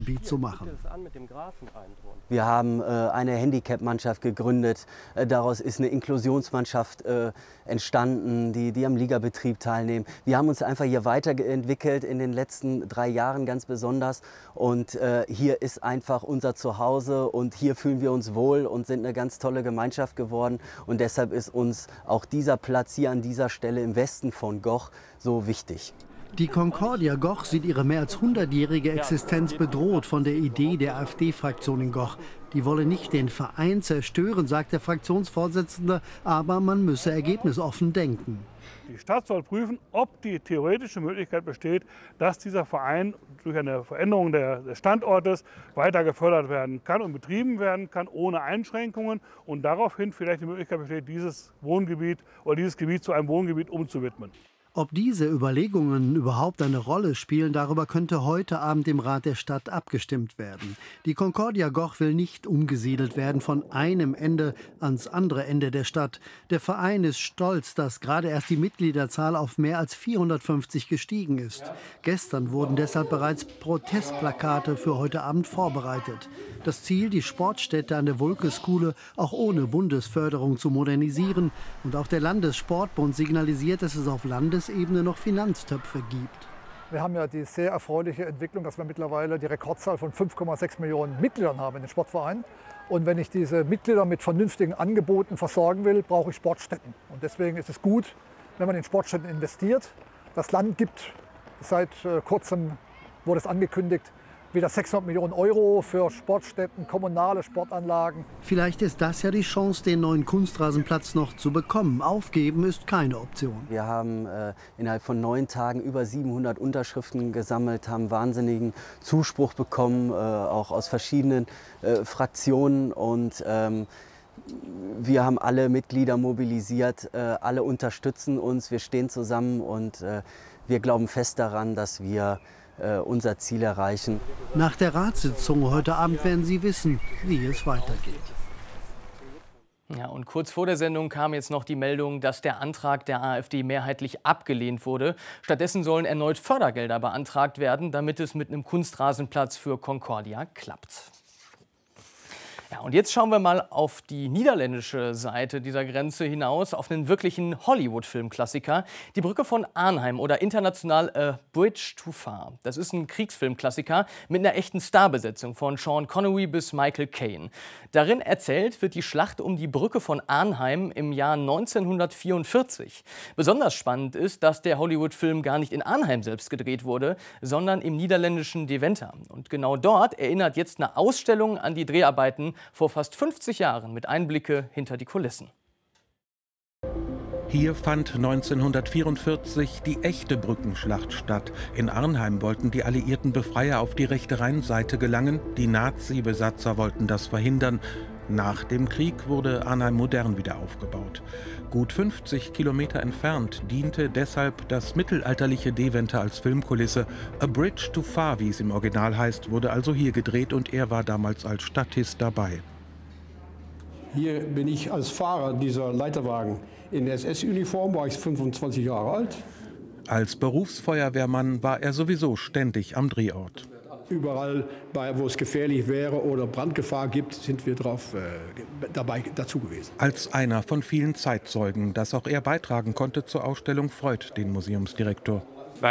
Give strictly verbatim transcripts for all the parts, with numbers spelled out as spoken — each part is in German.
zu machen. Wir haben äh, eine Handicap-Mannschaft gegründet. Äh, daraus ist eine Inklusionsmannschaft äh, entstanden, die, die am Ligabetrieb teilnehmen. Wir haben uns einfach hier weiterentwickelt in den letzten drei Jahren ganz besonders. Und äh, hier ist einfach unser Zuhause und hier fühlen wir uns wohl und sind eine ganz tolle Gemeinschaft geworden. Und deshalb ist uns auch dieser Platz hier an dieser Stelle im Westen von Goch so wichtig. Die Concordia Goch sieht ihre mehr als hundertjährige Existenz bedroht von der Idee der AfD-Fraktion in Goch. Die wolle nicht den Verein zerstören, sagt der Fraktionsvorsitzende, aber man müsse ergebnisoffen denken. Die Stadt soll prüfen, ob die theoretische Möglichkeit besteht, dass dieser Verein durch eine Veränderung des Standortes weiter gefördert werden kann und betrieben werden kann, ohne Einschränkungen. Und daraufhin vielleicht die Möglichkeit besteht, dieses Wohngebiet oder dieses Gebiet zu einem Wohngebiet umzuwidmen. Ob diese Überlegungen überhaupt eine Rolle spielen, darüber könnte heute Abend im Rat der Stadt abgestimmt werden. Die Concordia Goch will nicht umgesiedelt werden von einem Ende ans andere Ende der Stadt. Der Verein ist stolz, dass gerade erst die Mitgliederzahl auf mehr als vierhundertfünfzig gestiegen ist. Gestern wurden deshalb bereits Protestplakate für heute Abend vorbereitet. Das Ziel, die Sportstätte an der Vulke-Skule auch ohne Bundesförderung zu modernisieren. Und auch der Landessportbund signalisiert, dass es auf Landesebene noch Finanztöpfe gibt. Wir haben ja die sehr erfreuliche Entwicklung, dass wir mittlerweile die Rekordzahl von fünf Komma sechs Millionen Mitgliedern haben in den Sportvereinen. Und wenn ich diese Mitglieder mit vernünftigen Angeboten versorgen will, brauche ich Sportstätten. Und deswegen ist es gut, wenn man in Sportstätten investiert. Das Land gibt, seit kurzem wurde es angekündigt, wieder sechshundert Millionen Euro für Sportstätten, kommunale Sportanlagen. Vielleicht ist das ja die Chance, den neuen Kunstrasenplatz noch zu bekommen. Aufgeben ist keine Option. Wir haben äh, innerhalb von neun Tagen über siebenhundert Unterschriften gesammelt, haben wahnsinnigen Zuspruch bekommen, äh, auch aus verschiedenen äh, Fraktionen. Und ähm, wir haben alle Mitglieder mobilisiert, äh, alle unterstützen uns, wir stehen zusammen und äh, wir glauben fest daran, dass wir unser Ziel erreichen. Nach der Ratssitzung heute Abend werden Sie wissen, wie es weitergeht. Ja, und kurz vor der Sendung kam jetzt noch die Meldung, dass der Antrag der AfD mehrheitlich abgelehnt wurde. Stattdessen sollen erneut Fördergelder beantragt werden, damit es mit einem Kunstrasenplatz für Concordia klappt. Ja, und jetzt schauen wir mal auf die niederländische Seite dieser Grenze hinaus, auf einen wirklichen Hollywood-Filmklassiker. Die Brücke von Arnhem oder international A Bridge Too Far. Das ist ein Kriegsfilmklassiker mit einer echten Starbesetzung von Sean Connery bis Michael Caine. Darin erzählt wird die Schlacht um die Brücke von Arnhem im Jahr neunzehnhundertvierundvierzig. Besonders spannend ist, dass der Hollywood-Film gar nicht in Arnhem selbst gedreht wurde, sondern im niederländischen Deventer. Und genau dort erinnert jetzt eine Ausstellung an die Dreharbeiten vor fast fünfzig Jahren mit Einblicke hinter die Kulissen. Hier fand neunzehnhundertvierundvierzig die echte Brückenschlacht statt. In Arnhem wollten die alliierten Befreier auf die rechte Rheinseite gelangen. Die Nazi-Besatzer wollten das verhindern. Nach dem Krieg wurde Arnhem modern wieder aufgebaut. Gut fünfzig Kilometer entfernt diente deshalb das mittelalterliche Deventer als Filmkulisse. A Bridge Too Far, wie es im Original heißt, wurde also hier gedreht und er war damals als Statist dabei. Hier bin ich als Fahrer dieser Leiterwagen. In S S-Uniform war ich fünfundzwanzig Jahre alt. Als Berufsfeuerwehrmann war er sowieso ständig am Drehort. Überall, wo es gefährlich wäre oder Brandgefahr gibt, sind wir drauf, äh, dabei dazu gewesen. Als einer von vielen Zeitzeugen, dass auch er beitragen konnte zur Ausstellung, freut den Museumsdirektor.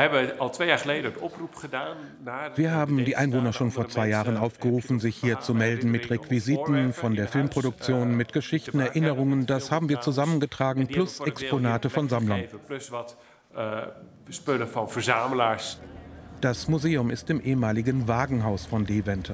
Wir haben die Einwohner schon vor zwei Jahren aufgerufen, sich hier zu melden mit Requisiten von der Filmproduktion, mit Geschichten, Erinnerungen. Das haben wir zusammengetragen, plus Exponate von Sammlern. Das Museum ist im ehemaligen Wagenhaus von Deventer.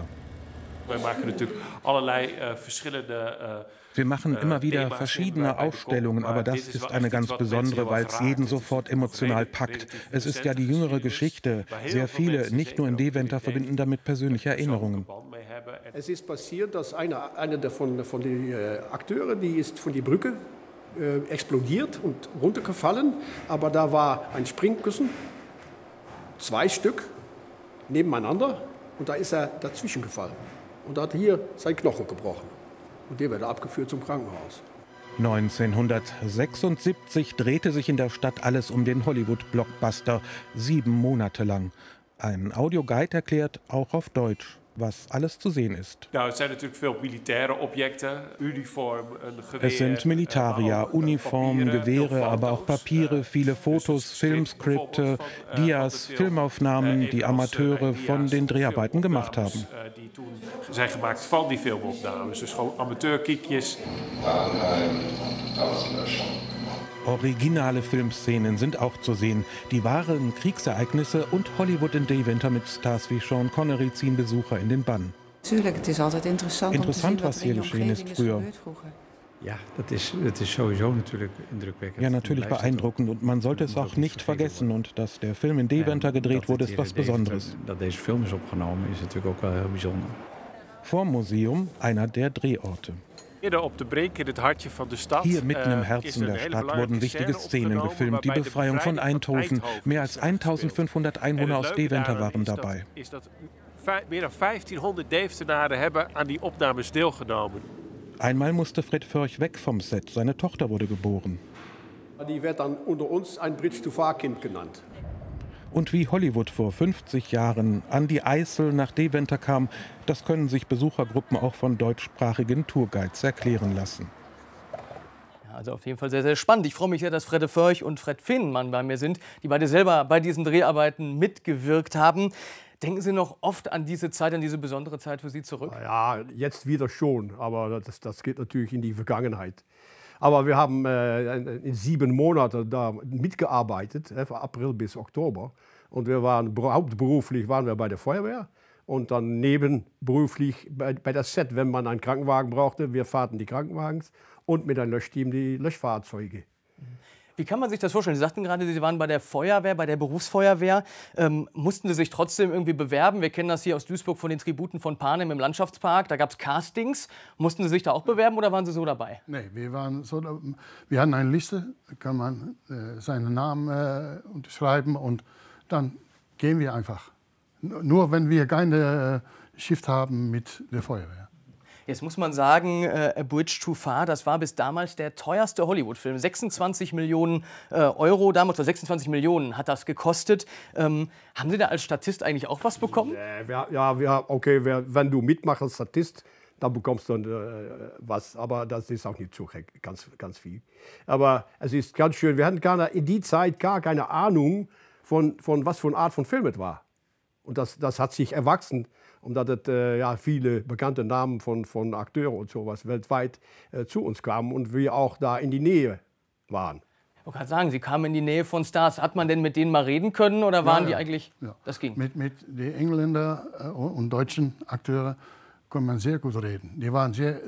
Wir machen immer wieder verschiedene Ausstellungen, aber das ist eine ganz besondere, weil es jeden sofort emotional packt. Es ist ja die jüngere Geschichte. Sehr viele, nicht nur in Deventer, verbinden damit persönliche Erinnerungen. Es ist passiert, dass einer, einer der von, von den äh, Akteuren, die ist von der Brücke äh, explodiert und runtergefallen, aber da war ein Springkussen, zwei Stück nebeneinander und da ist er dazwischen gefallen und hat hier seinen Knochen gebrochen. Und der wird abgeführt zum Krankenhaus. neunzehnhundertsechsundsiebzig drehte sich in der Stadt alles um den Hollywood-Blockbuster, sieben Monate lang. Ein Audioguide erklärt auch auf Deutsch. was alles zu sehen ist. Nou, es sind natürlich viele militäre Objekte, Uniform, ein Gewehr. Es sind Militarier, Uniformen, Gewehre, aber auch Papiere, viele Fotos, Filmskripte, Dias, Filmaufnahmen, die Amateure von den Dreharbeiten gemacht haben. Die toen zijn gemaakt van die filmopnames, dus gewoon amateurkiekjes. Originale Filmszenen sind auch zu sehen. Die wahren Kriegsereignisse und Hollywood in Deventer mit Stars wie Sean Connery ziehen Besucher in den Bann. Interessant, was hier geschehen ist früher. Ja, das ist, das ist sowieso natürlich indrukweckend. Ja, natürlich beeindruckend und man sollte es auch nicht vergessen. Und dass der Film in Deventer gedreht wurde, ist was Besonderes. Dass dieser Film ist aufgenommen, ist natürlich auch heel bijzonder. Vorm Museum einer der Drehorte. Hier mitten im Herzen der Stadt wurden wichtige Szenen gefilmt. Die Befreiung von Eindhoven. Mehr als eintausendfünfhundert Einwohner aus Deventer waren dabei. Meer dan vijftienhonderd Deventenaren hebben aan die opnames deelgenomen. Einmal musste Fred Förch weg vom Set. Seine Tochter wurde geboren. Die wird dann unter uns ein Bridge-to-Far-Kind genannt. Und wie Hollywood vor fünfzig Jahren an die Eisel nach Deventer kam, das können sich Besuchergruppen auch von deutschsprachigen Tourguides erklären lassen. Ja, also auf jeden Fall sehr, sehr spannend. Ich freue mich sehr, dass Fredde Förch und Fred Fehnmann bei mir sind, die beide selber bei diesen Dreharbeiten mitgewirkt haben. Denken Sie noch oft an diese Zeit, an diese besondere Zeit für Sie zurück? Ja, jetzt wieder schon, aber das, das geht natürlich in die Vergangenheit. Aber wir haben äh, in sieben Monaten da mitgearbeitet, äh, von April bis Oktober. Und wir waren hauptberuflich waren wir bei der Feuerwehr und dann nebenberuflich bei, bei der Set, wenn man einen Krankenwagen brauchte. Wir fahrten die Krankenwagens und mit einem Löschteam die Löschfahrzeuge. Wie kann man sich das vorstellen? Sie sagten gerade, Sie waren bei der Feuerwehr, bei der Berufsfeuerwehr. Ähm, mussten Sie sich trotzdem irgendwie bewerben? Wir kennen das hier aus Duisburg von den Tributen von Panem im Landschaftspark. Da gab es Castings. Mussten Sie sich da auch bewerben oder waren Sie so dabei? Nee, wir, waren so, wir hatten eine Liste, da kann man äh, seinen Namen äh, unterschreiben und dann gehen wir einfach. Nur wenn wir keine äh, Shift haben mit der Feuerwehr. Jetzt muss man sagen, äh, A Bridge Too Far, das war bis damals der teuerste Hollywood-Film. sechsundzwanzig Millionen äh, Euro damals, oder sechsundzwanzig Millionen hat das gekostet. Ähm, haben Sie da als Statist eigentlich auch was bekommen? Ja, ja, ja okay, wenn du mitmachst als Statist, dann bekommst du äh, was. Aber das ist auch nicht so ganz, ganz viel. Aber es ist ganz schön, wir hatten gar in die Zeit gar keine Ahnung, von, von was für eine Art von Film es war. Und das, das hat sich erwachsen. Omdat het äh, ja, viele bekannte Namen von, von Akteuren und sowas weltweit äh, zu uns kamen und wir auch da in die Nähe waren. Ich wollte gerade sagen, Sie kamen in die Nähe von Stars. Hat man denn mit denen mal reden können oder waren ja, ja. die eigentlich, ja. das ging? Mit, mit den Engländern äh, und deutschen Akteuren konnte man sehr gut reden. Die waren sehr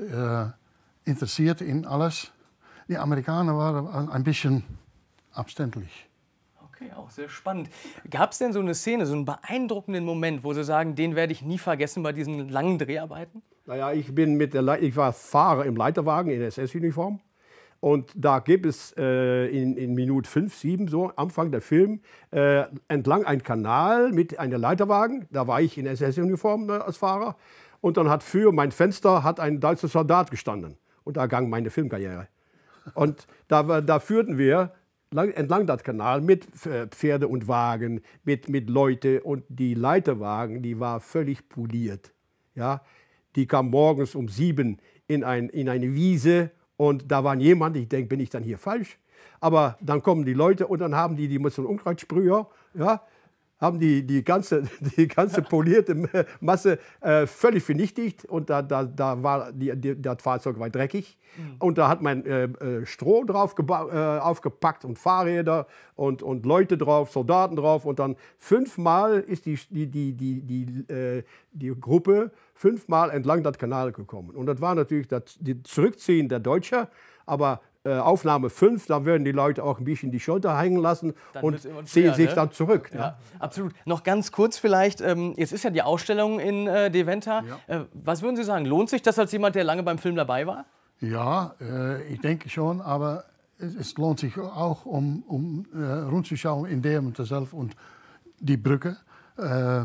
äh, interessiert in alles. Die Amerikaner waren ein bisschen abständlich. Okay, auch sehr spannend. Gab es denn so eine Szene, so einen beeindruckenden Moment, wo Sie sagen, den werde ich nie vergessen bei diesen langen Dreharbeiten? Naja, ich, bin mit der Le ich war Fahrer im Leiterwagen in S S-Uniform. Und da gibt es äh, in, in Minute fünf, sieben, so Anfang der Film, äh, entlang ein Kanal mit einem Leiterwagen. Da war ich in S S-Uniform äh, als Fahrer. Und dann hat für mein Fenster hat ein deutscher Soldat gestanden. Und da ging meine Filmkarriere. Und da, da führten wir lang, entlang das Kanal mit Pferde und Wagen, mit, mit Leute. Und die Leiterwagen, die war völlig poliert. Ja? Die kam morgens um sieben in, ein, in eine Wiese. Und da war jemand, ich denke, bin ich dann hier falsch? Aber dann kommen die Leute und dann haben die, die mit so einem Unkreuzsprüher, ja, haben die, die, ganze, die ganze polierte Masse äh, völlig vernichtigt. Und da, da, da war die, die, das Fahrzeug war dreckig. Mhm. Und da hat man äh, Stroh drauf äh, aufgepackt und Fahrräder und, und Leute drauf, Soldaten drauf. Und dann fünfmal ist die, die, die, die, die, äh, die Gruppe fünfmal entlang das Kanal gekommen. Und das war natürlich das die Zurückziehen der Deutschen. Aber äh, Aufnahme fünf, da werden die Leute auch ein bisschen die Schulter hängen lassen dann und ziehen sich ne? dann zurück. Ja, ja. Absolut. Noch ganz kurz vielleicht, ähm, jetzt ist ja die Ausstellung in äh, Deventer. Ja. Äh, was würden Sie sagen, lohnt sich das als jemand, der lange beim Film dabei war? Ja, äh, ich denke schon, aber es, es lohnt sich auch, um, um äh, rumzuschauen in Deventer selbst und die Brücke. Äh,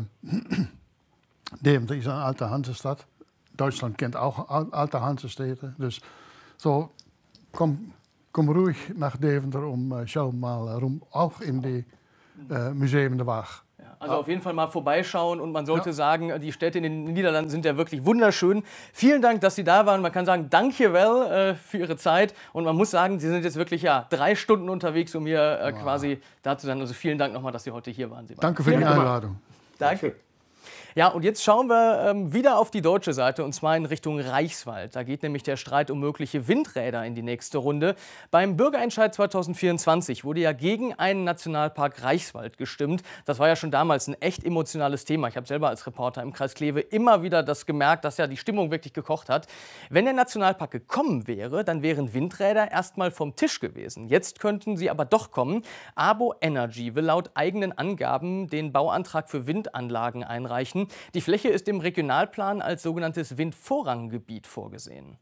Deventer ist eine alte Hansestadt. Deutschland kennt auch alte Hansestädte. Dus so, komm, komm ruhig nach Deventer, um uh, schau mal rum, auch in die uh, Museum de Waag. Ja, Also auf jeden Fall mal vorbeischauen und man sollte ja. sagen, die Städte in den Niederlanden sind ja wirklich wunderschön. Vielen Dank, dass Sie da waren. Man kann sagen, danke well äh, für Ihre Zeit und man muss sagen, Sie sind jetzt wirklich ja drei Stunden unterwegs, um hier äh, wow. quasi da zu sein. Also vielen Dank nochmal, dass Sie heute hier waren. Sie waren. Danke für die Einladung. Danke. Ja, und jetzt schauen wir ähm, wieder auf die deutsche Seite, und zwar in Richtung Reichswald. Da geht nämlich der Streit um mögliche Windräder in die nächste Runde. Beim Bürgerentscheid zweitausendvierundzwanzig wurde ja gegen einen Nationalpark Reichswald gestimmt. Das war ja schon damals ein echt emotionales Thema. Ich habe selber als Reporter im Kreis Kleve immer wieder das gemerkt, dass ja die Stimmung wirklich gekocht hat. Wenn der Nationalpark gekommen wäre, dann wären Windräder erstmal vom Tisch gewesen. Jetzt könnten sie aber doch kommen. Abo Energy will laut eigenen Angaben den Bauantrag für Windanlagen einreichen. Die Fläche ist im Regionalplan als sogenanntes Windvorranggebiet vorgesehen.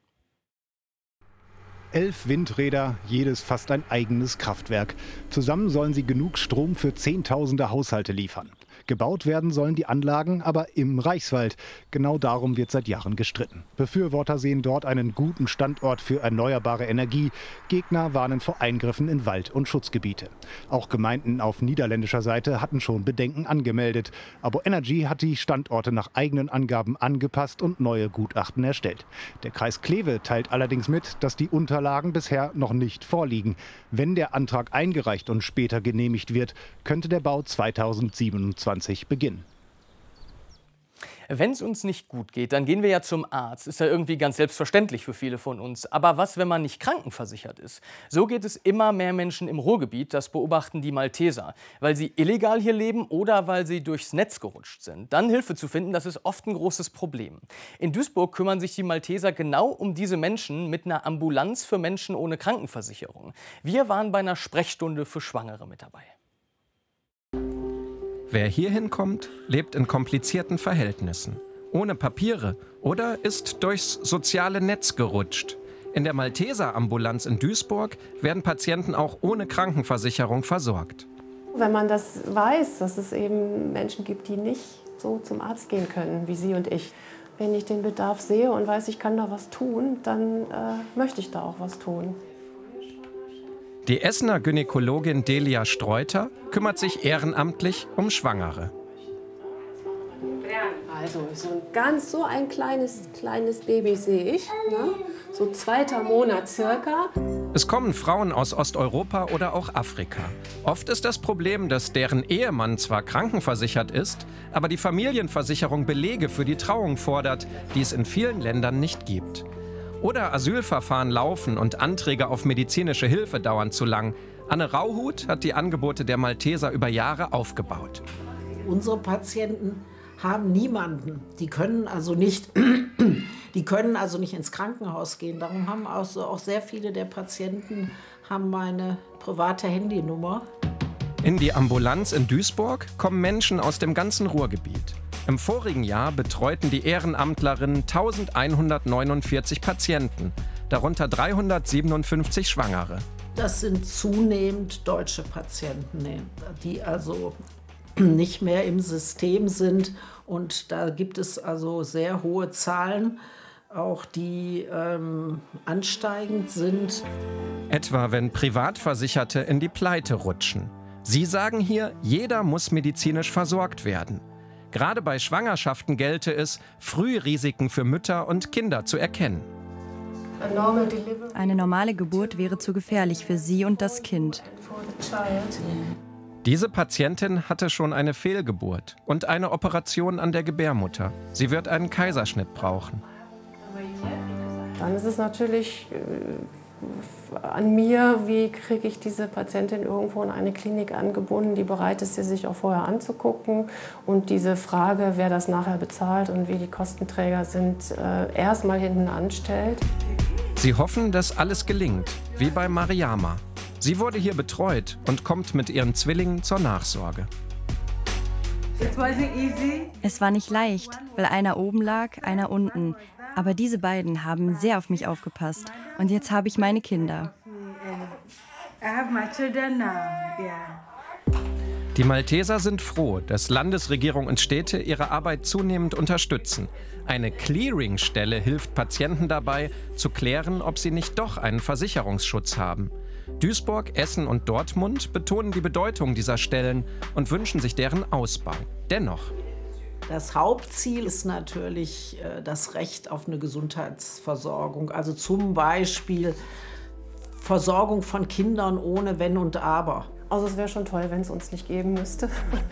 Elf Windräder, jedes fast ein eigenes Kraftwerk. Zusammen sollen sie genug Strom für Zehntausende Haushalte liefern. Gebaut werden sollen die Anlagen aber im Reichswald. Genau darum wird seit Jahren gestritten. Befürworter sehen dort einen guten Standort für erneuerbare Energie. Gegner warnen vor Eingriffen in Wald- und Schutzgebiete. Auch Gemeinden auf niederländischer Seite hatten schon Bedenken angemeldet. Abo Energy hat die Standorte nach eigenen Angaben angepasst und neue Gutachten erstellt. Der Kreis Kleve teilt allerdings mit, dass die Unterlagen bisher noch nicht vorliegen. Wenn der Antrag eingereicht und später genehmigt wird, könnte der Bau zweitausendsiebenundzwanzig beginnen. Wenn es uns nicht gut geht, dann gehen wir ja zum Arzt. Ist ja irgendwie ganz selbstverständlich für viele von uns. Aber was, wenn man nicht krankenversichert ist? So geht es immer mehr Menschen im Ruhrgebiet. Das beobachten die Malteser. Weil sie illegal hier leben oder weil sie durchs Netz gerutscht sind. Dann Hilfe zu finden, das ist oft ein großes Problem. In Duisburg kümmern sich die Malteser genau um diese Menschen mit einer Ambulanz für Menschen ohne Krankenversicherung. Wir waren bei einer Sprechstunde für Schwangere mit dabei. Wer hierhin kommt, lebt in komplizierten Verhältnissen, ohne Papiere oder ist durchs soziale Netz gerutscht. In der Malteser-Ambulanz in Duisburg werden Patienten auch ohne Krankenversicherung versorgt. Wenn man das weiß, dass es eben Menschen gibt, die nicht so zum Arzt gehen können, wie Sie und ich. Wenn ich den Bedarf sehe und weiß, ich kann da was tun, dann äh, möchte ich da auch was tun. Die Essener Gynäkologin Delia Streuter kümmert sich ehrenamtlich um Schwangere. Also so ein ganz so ein kleines, kleines Baby sehe ich, ne? So zweiter Monat circa. Es kommen Frauen aus Osteuropa oder auch Afrika. Oft ist das Problem, dass deren Ehemann zwar krankenversichert ist, aber die Familienversicherung Belege für die Trauung fordert, die es in vielen Ländern nicht gibt. Oder Asylverfahren laufen und Anträge auf medizinische Hilfe dauern zu lang. Anne Rauhut hat die Angebote der Malteser über Jahre aufgebaut. Unsere Patienten haben niemanden. Die können also nicht, die können also nicht ins Krankenhaus gehen. Darum haben also auch sehr viele der Patienten haben meine private Handynummer. In die Ambulanz in Duisburg kommen Menschen aus dem ganzen Ruhrgebiet. Im vorigen Jahr betreuten die Ehrenamtlerinnen eintausendeinhundertneunundvierzig Patienten, darunter dreihundertsiebenundfünfzig Schwangere. Das sind zunehmend deutsche Patienten, die also nicht mehr im System sind. Und da gibt es also sehr hohe Zahlen, auch die ähm, ansteigend sind. Etwa wenn Privatversicherte in die Pleite rutschen. Sie sagen hier, jeder muss medizinisch versorgt werden. Gerade bei Schwangerschaften gelte es, früh Risiken für Mütter und Kinder zu erkennen. Eine normale Geburt wäre zu gefährlich für sie und das Kind. Diese Patientin hatte schon eine Fehlgeburt und eine Operation an der Gebärmutter. Sie wird einen Kaiserschnitt brauchen. Dann ist es natürlich an mir, wie kriege ich diese Patientin irgendwo in eine Klinik angebunden, die bereit ist, sie sich auch vorher anzugucken. Und diese Frage, wer das nachher bezahlt und wie die Kostenträger sind, äh, erstmal hinten anstellt. Sie hoffen, dass alles gelingt, wie bei Mariama. Sie wurde hier betreut und kommt mit ihren Zwillingen zur Nachsorge. Es war nicht leicht, weil einer oben lag, einer unten. Aber diese beiden haben sehr auf mich aufgepasst. Und jetzt habe ich meine Kinder. Die Malteser sind froh, dass Landesregierung und Städte ihre Arbeit zunehmend unterstützen. Eine Clearingstelle hilft Patienten dabei, zu klären, ob sie nicht doch einen Versicherungsschutz haben. Duisburg, Essen und Dortmund betonen die Bedeutung dieser Stellen und wünschen sich deren Ausbau. Dennoch. Das Hauptziel ist natürlich das Recht auf eine Gesundheitsversorgung. Also zum Beispiel Versorgung von Kindern ohne Wenn und Aber. Also es wäre schon toll, wenn es uns nicht geben müsste.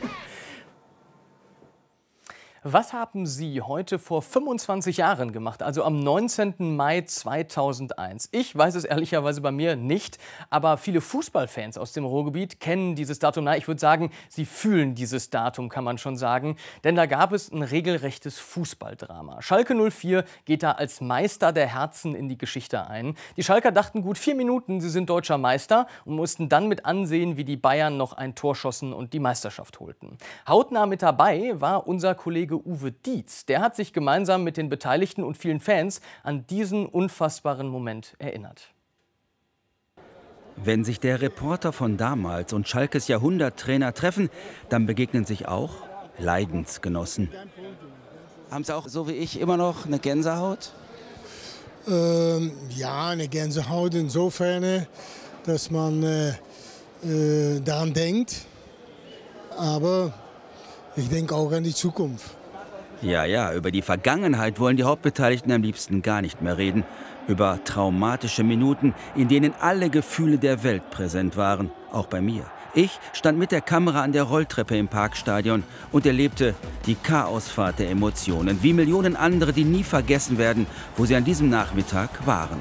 Was haben Sie heute vor fünfundzwanzig Jahren gemacht, also am neunzehnten Mai zweitausendeins? Ich weiß es ehrlicherweise bei mir nicht, aber viele Fußballfans aus dem Ruhrgebiet kennen dieses Datum. Na, ich würde sagen, sie fühlen dieses Datum, kann man schon sagen, denn da gab es ein regelrechtes Fußballdrama. Schalke null vier geht da als Meister der Herzen in die Geschichte ein. Die Schalker dachten gut vier Minuten, sie sind deutscher Meister und mussten dann mit ansehen, wie die Bayern noch ein Tor schossen und die Meisterschaft holten. Hautnah mit dabei war unser Kollege Uwe Dietz. Der hat sich gemeinsam mit den Beteiligten und vielen Fans an diesen unfassbaren Moment erinnert. Wenn sich der Reporter von damals und Schalkes Jahrhunderttrainer treffen, dann begegnen sich auch Leidensgenossen. Haben Sie auch, so wie ich, immer noch eine Gänsehaut? Ähm, ja, eine Gänsehaut insofern, dass man äh, äh, daran denkt. Aber ich denke auch an die Zukunft. Ja, ja, über die Vergangenheit wollen die Hauptbeteiligten am liebsten gar nicht mehr reden. Über traumatische Minuten, in denen alle Gefühle der Welt präsent waren, auch bei mir. Ich stand mit der Kamera an der Rolltreppe im Parkstadion und erlebte die Chaosfahrt der Emotionen, wie Millionen andere, die nie vergessen werden, wo sie an diesem Nachmittag waren.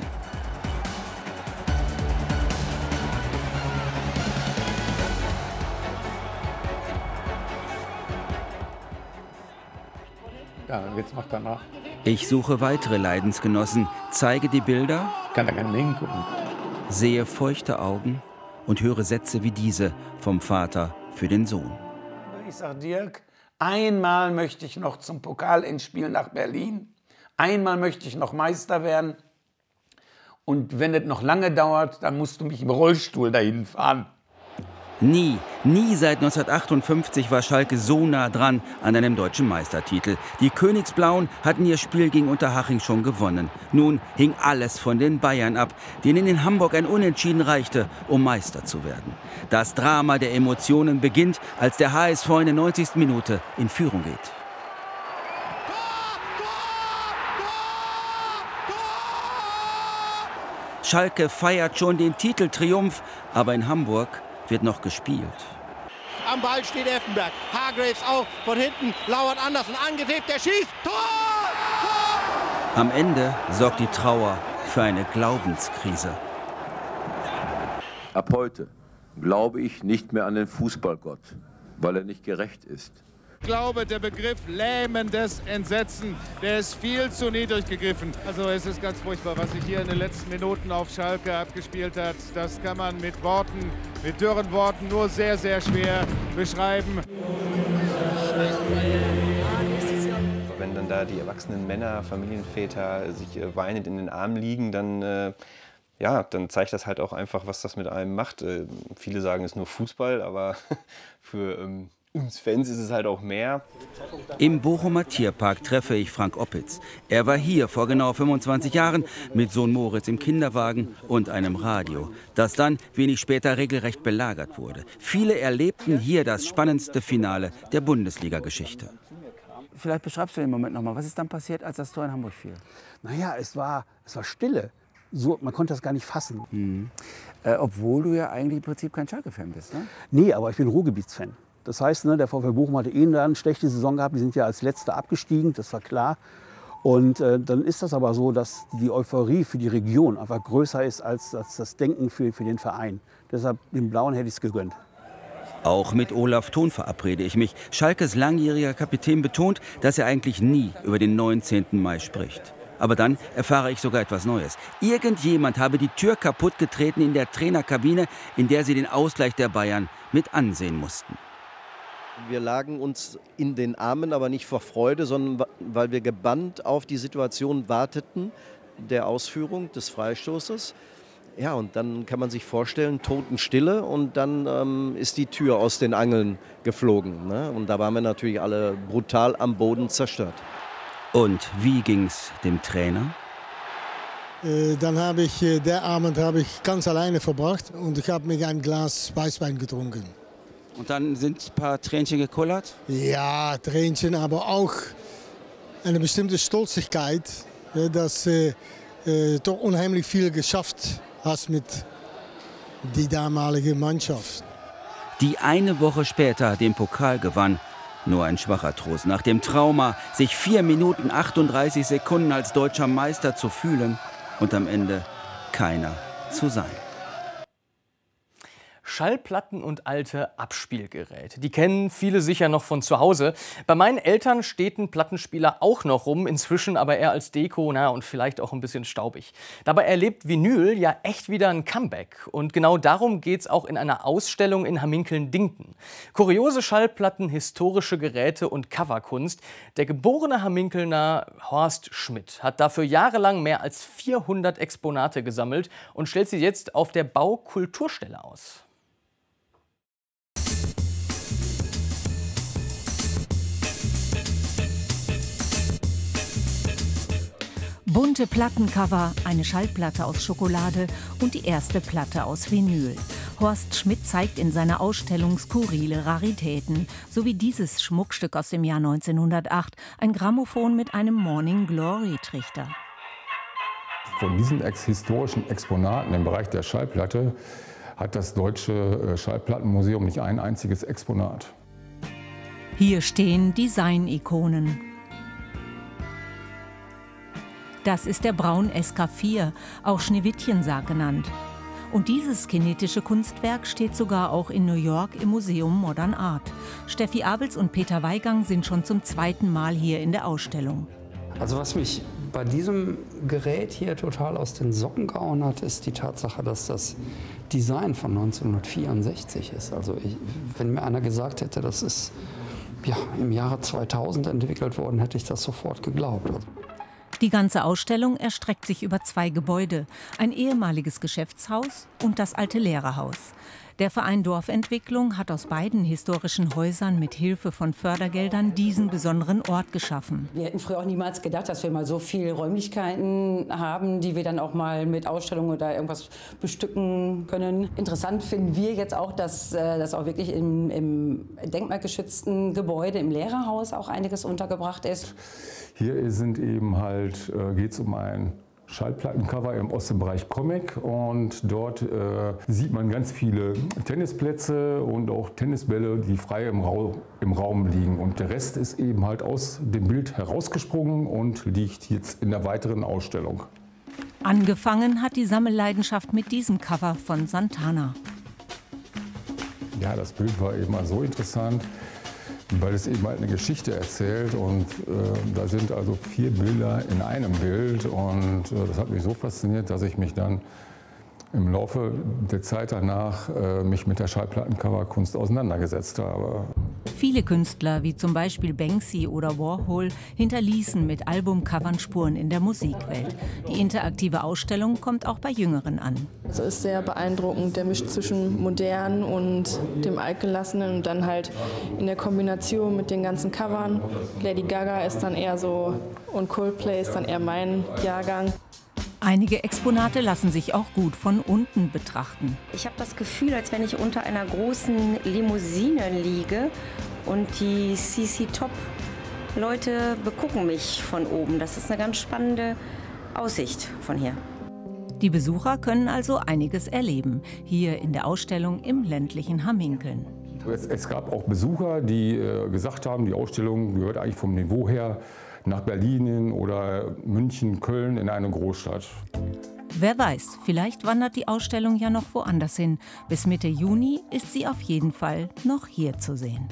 Ja, jetzt macht er nach. Ich suche weitere Leidensgenossen, zeige die Bilder, kann da gar nicht hingucken, sehe feuchte Augen und höre Sätze wie diese vom Vater für den Sohn. Ich sage, Dirk, einmal möchte ich noch zum Pokalendspiel nach Berlin, einmal möchte ich noch Meister werden und wenn es noch lange dauert, dann musst du mich im Rollstuhl dahin fahren. Nie, nie seit neunzehnhundertachtundfünfzig war Schalke so nah dran an einem deutschen Meistertitel. Die Königsblauen hatten ihr Spiel gegen Unterhaching schon gewonnen. Nun hing alles von den Bayern ab, denen in Hamburg ein Unentschieden reichte, um Meister zu werden. Das Drama der Emotionen beginnt, als der H S V in der neunzigsten Minute in Führung geht. Schalke feiert schon den Titeltriumph, aber in Hamburg wird noch gespielt. Am Ball steht Effenberg. Hargreaves auch von hinten. Lauert Andersen angetippt. Der schießt. Tor! Tor! Am Ende sorgt die Trauer für eine Glaubenskrise. Ab heute glaube ich nicht mehr an den Fußballgott, weil er nicht gerecht ist. Ich glaube, der Begriff lähmendes Entsetzen, der ist viel zu niedrig gegriffen. Also es ist ganz furchtbar, was sich hier in den letzten Minuten auf Schalke abgespielt hat. Das kann man mit Worten, mit dürren Worten nur sehr, sehr schwer beschreiben. Wenn dann da die erwachsenen Männer, Familienväter sich weinend in den Armen liegen, dann, äh, ja, dann zeigt das halt auch einfach, was das mit einem macht. Äh, viele sagen, es ist nur Fußball, aber für ähm, uns Fans ist es halt auch mehr. Im Bochumer Tierpark treffe ich Frank Oppitz. Er war hier vor genau fünfundzwanzig Jahren mit Sohn Moritz im Kinderwagen und einem Radio, das dann wenig später regelrecht belagert wurde. Viele erlebten hier das spannendste Finale der Bundesliga-Geschichte. Vielleicht beschreibst du den Moment nochmal. Was ist dann passiert, als das Tor in Hamburg fiel? Naja, es war, es war Stille. So, man konnte das gar nicht fassen. Mhm. Äh, obwohl du ja eigentlich im Prinzip kein Schalke-Fan bist, ne? Nee, aber ich bin Ruhrgebietsfan. Das heißt, ne, der VfL Bochum hatte eh eine schlechte Saison gehabt. Die sind ja als Letzter abgestiegen, das war klar. Und äh, dann ist das aber so, dass die Euphorie für die Region einfach größer ist als, als das Denken für, für den Verein. Deshalb den Blauen hätte ich es gegönnt. Auch mit Olaf Thon verabrede ich mich. Schalkes langjähriger Kapitän betont, dass er eigentlich nie über den neunzehnten Mai spricht. Aber dann erfahre ich sogar etwas Neues. Irgendjemand habe die Tür kaputt getreten in der Trainerkabine, in der sie den Ausgleich der Bayern mit ansehen mussten. Wir lagen uns in den Armen, aber nicht vor Freude, sondern weil wir gebannt auf die Situation warteten, der Ausführung des Freistoßes. Ja, und dann kann man sich vorstellen, Totenstille und dann ähm, ist die Tür aus den Angeln geflogen. Ne? Und da waren wir natürlich alle brutal am Boden zerstört. Und wie ging's dem Trainer? Äh, dann habe ich, äh, der Abend habe ich ganz alleine verbracht und ich habe mir ein Glas Weißwein getrunken. Und dann sind ein paar Tränchen gekullert? Ja, Tränchen, aber auch eine bestimmte Stolzigkeit, äh, dass äh, äh, doch unheimlich viel geschafft hast mit die damalige Mannschaft. Die eine Woche später den Pokal gewann. Nur ein schwacher Trost nach dem Trauma, sich vier Minuten achtunddreißig Sekunden als deutscher Meister zu fühlen und am Ende keiner zu sein. Schallplatten und alte Abspielgeräte. Die kennen viele sicher noch von zu Hause. Bei meinen Eltern steht ein Plattenspieler auch noch rum, inzwischen aber eher als Deko, na, und vielleicht auch ein bisschen staubig. Dabei erlebt Vinyl ja echt wieder ein Comeback. Und genau darum geht es auch in einer Ausstellung in Hamminkeln-Dinken. Kuriose Schallplatten, historische Geräte und Coverkunst. Der geborene Hamminkelner Horst Schmidt hat dafür jahrelang mehr als vierhundert Exponate gesammelt und stellt sie jetzt auf der Baukulturstelle aus. Bunte Plattencover, eine Schallplatte aus Schokolade und die erste Platte aus Vinyl. Horst Schmidt zeigt in seiner Ausstellung skurrile Raritäten, so wie dieses Schmuckstück aus dem Jahr neunzehnhundertacht, ein Grammophon mit einem Morning-Glory-Trichter. Von diesen ex historischen Exponaten im Bereich der Schallplatte hat das Deutsche Schallplattenmuseum nicht ein einziges Exponat. Hier stehen Design-Ikonen. Das ist der Braun S K vier, auch Schneewittchensarg genannt. Und dieses kinetische Kunstwerk steht sogar auch in New York im Museum Modern Art. Steffi Abels und Peter Weigang sind schon zum zweiten Mal hier in der Ausstellung. Also was mich bei diesem Gerät hier total aus den Socken gehauen hat, ist die Tatsache, dass das Design von neunzehnhundertvierundsechzig ist. Also ich, wenn mir einer gesagt hätte, das ist ja, im Jahre zweitausend entwickelt worden, hätte ich das sofort geglaubt. Die ganze Ausstellung erstreckt sich über zwei Gebäude, ein ehemaliges Geschäftshaus und das alte Lehrerhaus. Der Verein Dorfentwicklung hat aus beiden historischen Häusern mit Hilfe von Fördergeldern diesen besonderen Ort geschaffen. Wir hätten früher auch niemals gedacht, dass wir mal so viele Räumlichkeiten haben, die wir dann auch mal mit Ausstellungen oder irgendwas bestücken können. Interessant finden wir jetzt auch, dass das auch wirklich im, im denkmalgeschützten Gebäude, im Lehrerhaus auch einiges untergebracht ist. Hier sind eben halt, äh, geht es um ein Schallplattencover im Ostbereich Comic und dort äh, sieht man ganz viele Tennisplätze und auch Tennisbälle, die frei im, Ra im Raum liegen. Und der Rest ist eben halt aus dem Bild herausgesprungen und liegt jetzt in der weiteren Ausstellung. Angefangen hat die Sammelleidenschaft mit diesem Cover von Santana. Ja, das Bild war eben mal so interessant, weil es eben halt eine Geschichte erzählt und äh, da sind also vier Bilder in einem Bild und äh, das hat mich so fasziniert, dass ich mich dann im Laufe der Zeit danach äh, mich mit der Schallplattencoverkunst auseinandergesetzt habe. Viele Künstler, wie zum Beispiel Banksy oder Warhol, hinterließen mit Albumcovern Spuren in der Musikwelt. Die interaktive Ausstellung kommt auch bei Jüngeren an. Es ist sehr beeindruckend, der Misch zwischen modern und dem altgelassenen und dann halt in der Kombination mit den ganzen Covern. Lady Gaga ist dann eher so und Coldplay ist dann eher mein Jahrgang. Einige Exponate lassen sich auch gut von unten betrachten. Ich habe das Gefühl, als wenn ich unter einer großen Limousine liege und die C C Top-Leute begucken mich von oben. Das ist eine ganz spannende Aussicht von hier. Die Besucher können also einiges erleben, hier in der Ausstellung im ländlichen Hamminkeln. Es, es gab auch Besucher, die äh, gesagt haben, die Ausstellung gehört eigentlich vom Niveau her nach Berlin oder München, Köln in eine Großstadt. Wer weiß, vielleicht wandert die Ausstellung ja noch woanders hin. Bis Mitte Juni ist sie auf jeden Fall noch hier zu sehen.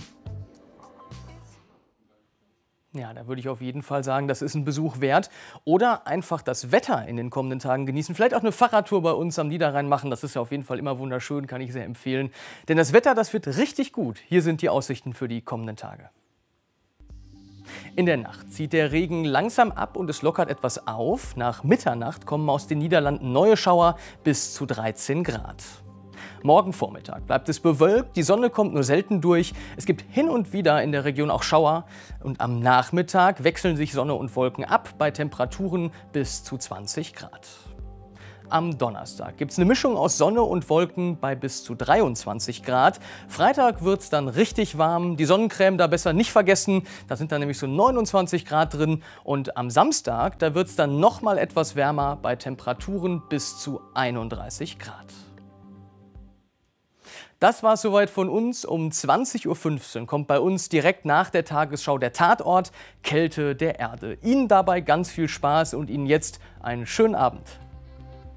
Ja, da würde ich auf jeden Fall sagen, das ist ein Besuch wert. Oder einfach das Wetter in den kommenden Tagen genießen. Vielleicht auch eine Fahrradtour bei uns am Niederrhein machen. Das ist ja auf jeden Fall immer wunderschön, kann ich sehr empfehlen. Denn das Wetter, das wird richtig gut. Hier sind die Aussichten für die kommenden Tage. In der Nacht zieht der Regen langsam ab und es lockert etwas auf. Nach Mitternacht kommen aus den Niederlanden neue Schauer bis zu dreizehn Grad. Morgen Vormittag bleibt es bewölkt, die Sonne kommt nur selten durch. Es gibt hin und wieder in der Region auch Schauer. Und am Nachmittag wechseln sich Sonne und Wolken ab bei Temperaturen bis zu zwanzig Grad. Am Donnerstag gibt es eine Mischung aus Sonne und Wolken bei bis zu dreiundzwanzig Grad. Freitag wird es dann richtig warm. Die Sonnencreme da besser nicht vergessen. Da sind dann nämlich so neunundzwanzig Grad drin. Und am Samstag, da wird es dann noch mal etwas wärmer bei Temperaturen bis zu einunddreißig Grad. Das war es soweit von uns. Um zwanzig Uhr fünfzehn kommt bei uns direkt nach der Tagesschau der Tatort Kälte der Erde. Ihnen dabei ganz viel Spaß und Ihnen jetzt einen schönen Abend.